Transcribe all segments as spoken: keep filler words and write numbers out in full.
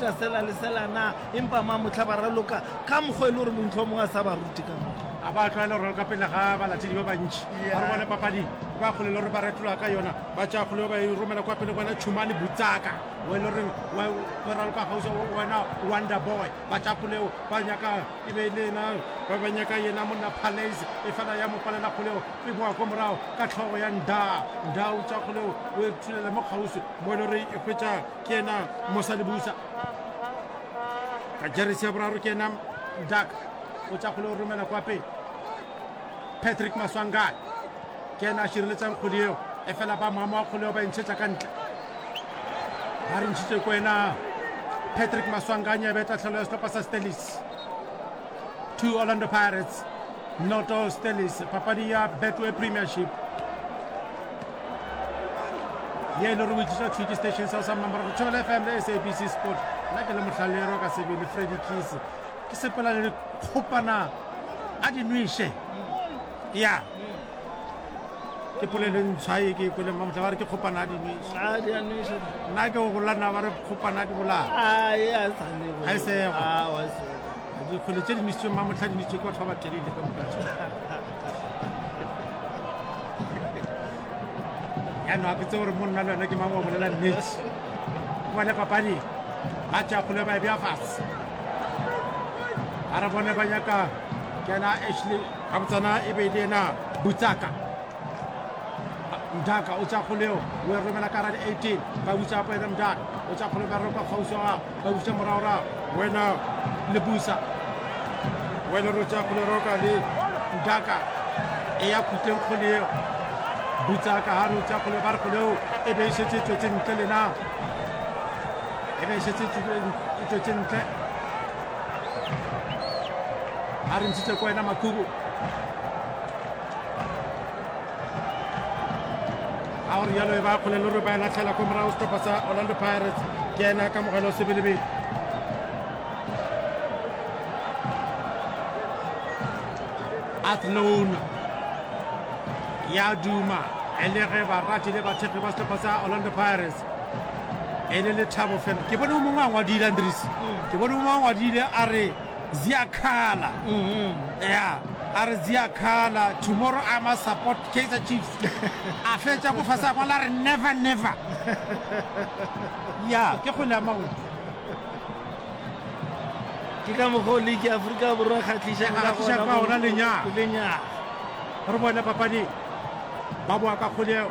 ruta sela le sela na empa ma motlha ba raloka ka mogwe le gore montho mo a sa ba ruti ka a ba tlwaela gore ka pele ga balatedi ba bantši ba re bone papadi ba kgolele gore ba retolwa ka yona ba tša kgoleo ba e romela kwa pele gona tšhumane butsaka o e le goreng wa raloka gausa wena wonder boy ba tša kgoleo ba nyaka e be le ena ba ba nyaka yena monna palace e fela ya mopalela kgoleo e boa ko morago ka tlhogo ya nda nda o tša kgoleo o e thulela mo kgausi mo e le gore e hwetša ke ena mosalebusa ka jeresi ya boraro ke ena dak o tša kgoleo romela kwa pele Patrick Maswanganyi ke ena a šireletsang kgwedi eo e fela ba mamo wa kgoleo ba entšhetša ka ntle ba re ntšhitše ko ena Patrick Maswanganyi a betla tlhelo ya setlhopha sa Stelis two Orlando Pirates noto Stelis papadi ya Betway Premiership ye e le gore o itliša twiki station sao sa mmamara go tšhobela F M le S A B C Sport nna ke le motlhalero ka sebele Freddy Kis ke sepela le kgopana a dinwiše ya ke polelo ntshwae ke kwele mamotla ba re ke kgopana a dinwiše nna ke go golana ba re kgopana a di bolaa ga e sego dikgwele tse dinwišitše mamotla dinwišitše ke batho ba ba telele ka mokatso yaanong a ke tse gore monna le yona ke mamo bolela nnete bone papadi ba tša kgole ba e bea fase a re bone ba nyaka ke ena ashley gabotsana e be le ena butsaka mdaka o tša kgoleo o e romela ka radi eighteen ba butsa po ena mdaka o tša kgole ba roka kgauso ga ba butsa moragorago wena le busa wena ro tša kgole roka le mdaka e ya khutleng kgoleo butsaka ga re o tša kgole ba re kgoleo e be e šetse tswetse ntle lena e be e šetse tswetse ntle a re ntšhitše ko wena Makhubu a gore yalo e ba kgolele gore ba e latlhela ko morago setlhopha sa Orlando Pirates ke ena ka mogelo o sebelebele Athlone ya duma e le ge barati le bathekgi ba setlhopha sa Orlando Pirates e le le thabo fela ke bone o mongwe a ngwadile Andries ke bone o mongwe a ngwadile a re ziyakhala ya a re ziyakhala tomorrow I must support Kaizer Chiefs a fetša go fasa ngwala re never never ya ke kgole ya maoto ke ka mokgwa o league ya Aforika Borwa kgatlhiša ka ona lenyaa re bone papadi ba boa ka kgoleo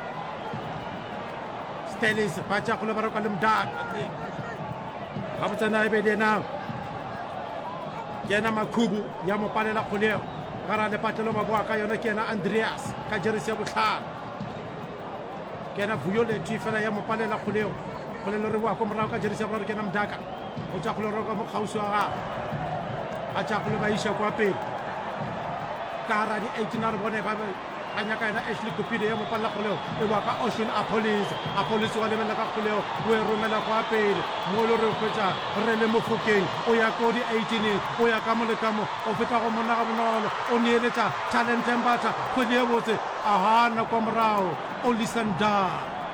Stelis ba tša kgole ba rekwa le mdaka ga botsana e be le ena ke ena Makhubu ya mo palela kgoleo ga ra lepatlelo ba boa ka yona ke ena Andreas ka jeresi ya botlhano ke ena Violet fela ya mo palela kgoleo kgolelo re boa ko morago ka jeresi ya boraro ke ena mdaka o tša kgole roka mo kgausi wa gago a tša kgole ba iša kwa pele ka gara di eighteen a re bone ba anyaka ena Ashley Kupile ya mo palela kgoleo e boa ka Ocean Apolise Apolise wa lebelela ka kgoleo o e romela kwa pele mo le re hwetša re le mofokeng o ya ko di eighteen o ya ka mo le ka mo o feta go monna ga bonolo o neeletša talent embata kgwedi e botse a gana kwa morago Olisanda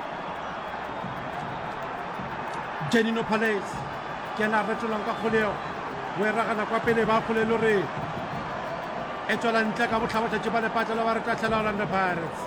Janino Palace ke ena retolang ka kgoleo o e ragana kwa pele ba kgolelo re e tswela ntle ka botlhabatšatši ba lepatlelo ba re tlatlhela Orlando Pirates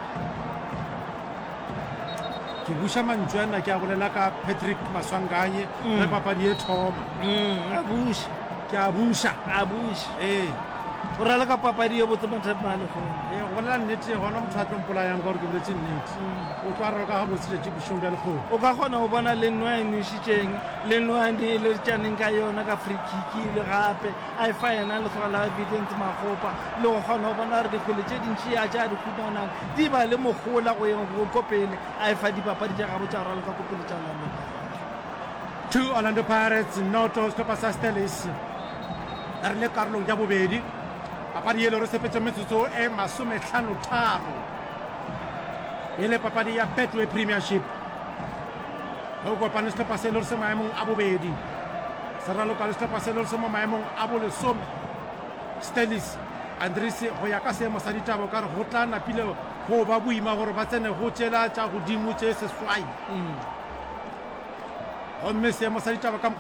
ke buša mantswe ana ke a bolela ka Patrick Maswanganyi le papadi e thoma ke a buša ee o rala ka papadi yo botse mathatma le gone ee go bolela nnete gona motho a tlompolayang ka gore ke boletse nnete o tlo a raloka ga botseletše bošong bja lekgone o ka kgona go bona le nno a e nešitšeng le nno a di le tšaneng ka yona ka free kiki le gape a e fa yena letsoga la evidence magopa le go kgona go bona gore dikgwele tše dintši a tša di khumanang di ba le mogola go yeng go kopele a e fa dipapadi tša gabo tša raloka kopele tša Orlando two Orlando Pirates noto setlhopha sa Stelis re le karolong ya bobedi papadi yelo re sepetse metsotso e masometlhano tharo e le papadi ya Betway Premiership go kopane setlhopha se le re se maemong a bobedi se raloka le setlhopha se le re se mo maemong a bolesome Stelis Andries go ya ka seemo sa ditabo ka re go tla napile go ba boima gore ba tsene go tšela tša godimo tše seswai gomme seemo sa ditaba ka